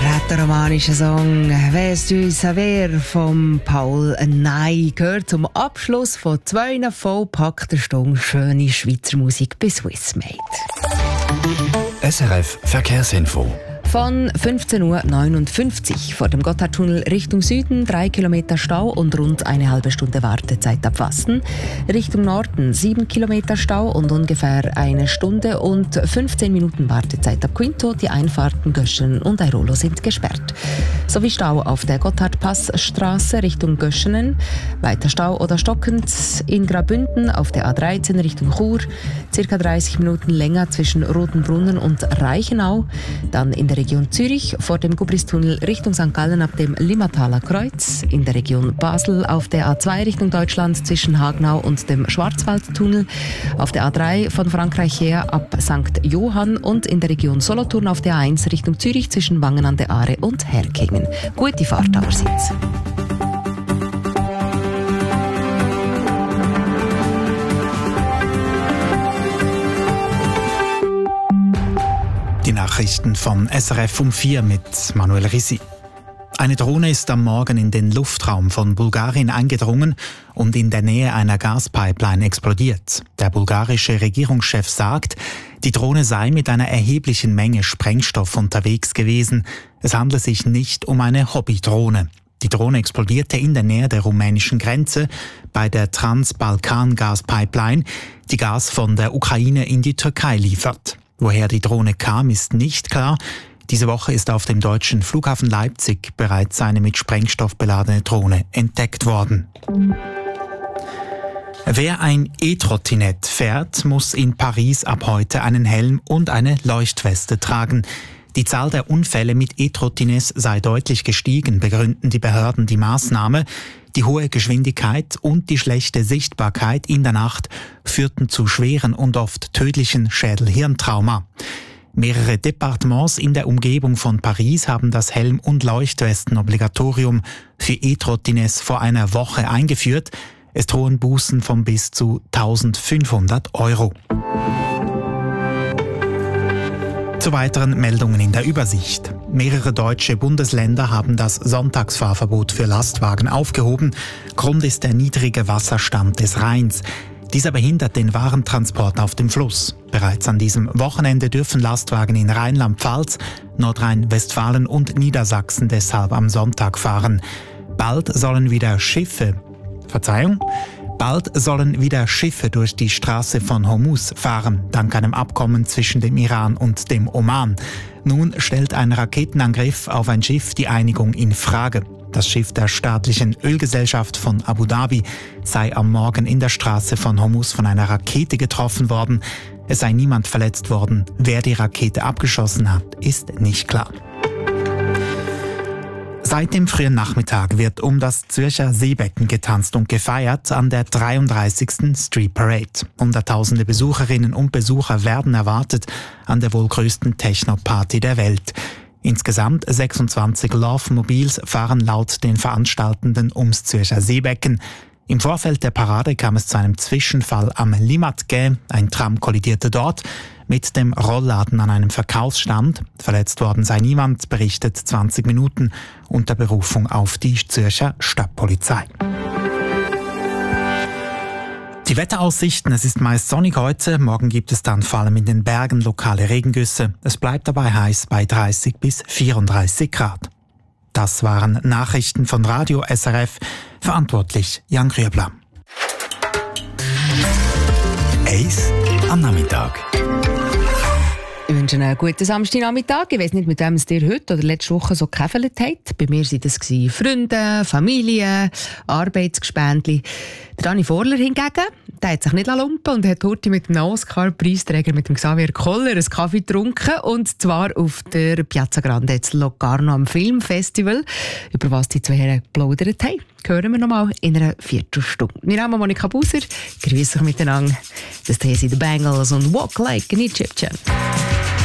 rätoromanischer Song «Wärst du Saver» von Paul Ney gehört zum Abschluss von 2 vollpackten Stunden schöne Schweizer Musik bei Swissmade. SRF Verkehrsinfo. Von 15.59 Uhr vor dem Gotthardtunnel Richtung Süden 3 Kilometer Stau und rund eine halbe Stunde Wartezeit ab Wasten. Richtung Norden 7 Kilometer Stau und ungefähr eine Stunde und 15 Minuten Wartezeit ab Quinto. Die Einfahrten Göschenen und Airolo sind gesperrt. Sowie Stau auf der Gotthardpassstraße Richtung Göschenen. Weiter Stau oder stockend in Graubünden auf der A13 Richtung Chur. Circa 30 Minuten länger zwischen Rotenbrunnen und Reichenau. Dann in der Region Zürich vor dem Gubristunnel Richtung St. Gallen ab dem Limmataler Kreuz, in der Region Basel auf der A2 Richtung Deutschland zwischen Hagenau und dem Schwarzwaldtunnel, auf der A3 von Frankreich her ab St. Johann und in der Region Solothurn auf der A1 Richtung Zürich zwischen Wangen an der Aare und Herkingen. Gute Fahrt allerseits. Die Nachrichten von SRF um 4 mit Manuel Risi. Eine Drohne ist am Morgen in den Luftraum von Bulgarien eingedrungen und in der Nähe einer Gaspipeline explodiert. Der bulgarische Regierungschef sagt, die Drohne sei mit einer erheblichen Menge Sprengstoff unterwegs gewesen. Es handle sich nicht um eine Hobbydrohne. Die Drohne explodierte in der Nähe der rumänischen Grenze bei der Trans-Balkan-Gaspipeline, die Gas von der Ukraine in die Türkei liefert. Woher die Drohne kam, ist nicht klar. Diese Woche ist auf dem deutschen Flughafen Leipzig bereits eine mit Sprengstoff beladene Drohne entdeckt worden. Wer ein E-Trottinett fährt, muss in Paris ab heute einen Helm und eine Leuchtweste tragen. Die Zahl der Unfälle mit E-Trottinetts sei deutlich gestiegen, begründen die Behörden die Maßnahme. Die hohe Geschwindigkeit und die schlechte Sichtbarkeit in der Nacht führten zu schweren und oft tödlichen Schädel-Hirntrauma. Mehrere Departements in der Umgebung von Paris haben das Helm- und Leuchtwestenobligatorium für E-Trottinetts vor einer Woche eingeführt. Es drohen Bußen von bis zu 1.500 €. Zu weiteren Meldungen in der Übersicht. Mehrere deutsche Bundesländer haben das Sonntagsfahrverbot für Lastwagen aufgehoben. Grund ist der niedrige Wasserstand des Rheins. Dieser behindert den Warentransport auf dem Fluss. Bereits an diesem Wochenende dürfen Lastwagen in Rheinland-Pfalz, Nordrhein-Westfalen und Niedersachsen deshalb am Sonntag fahren. Bald sollen wieder Schiffe durch die Straße von Hormuz fahren, dank einem Abkommen zwischen dem Iran und dem Oman. Nun stellt ein Raketenangriff auf ein Schiff die Einigung in Frage. Das Schiff der staatlichen Ölgesellschaft von Abu Dhabi sei am Morgen in der Straße von Hormuz von einer Rakete getroffen worden. Es sei niemand verletzt worden. Wer die Rakete abgeschossen hat, ist nicht klar. Seit dem frühen Nachmittag wird um das Zürcher Seebecken getanzt und gefeiert an der 33. Street Parade. Hunderttausende Besucherinnen und Besucher werden erwartet an der wohl größten Techno-Party der Welt. Insgesamt 26 Love-Mobils fahren laut den Veranstaltenden ums Zürcher Seebecken. Im Vorfeld der Parade kam es zu einem Zwischenfall am Limmatquai. Ein Tram kollidierte dort mit dem Rollladen an einem Verkaufsstand. Verletzt worden sei niemand, berichtet 20 Minuten unter Berufung auf die Zürcher Stadtpolizei. Die Wetteraussichten: Es ist meist sonnig heute, morgen gibt es dann vor allem in den Bergen lokale Regengüsse. Es bleibt dabei heiß bei 30 bis 34 Grad. Das waren Nachrichten von Radio SRF, verantwortlich Jan Grüebler. Eis am Nachmittag. Ich wünsche einen guten Samstagnachmittag. Ich weiss nicht, mit wem es dir heute oder letzte Woche so gekäfelt hat. Bei mir waren das Freunde, Familie, Arbeitsgespendli. Der Dani Vorler hingegen, der hat sich nicht lumpen und hat heute mit dem Oscar-Preisträger, mit dem Xavier Koller, einen Kaffee getrunken. Und zwar auf der Piazza Grande in Locarno am Filmfestival. Über was die zwei Herren geplaudert haben, hören wir nochmal in einer Viertelstunde. Wir haben Monika Buser. Grüß euch miteinander. Das hier sind die Bangles und Walk Like an Egyptian.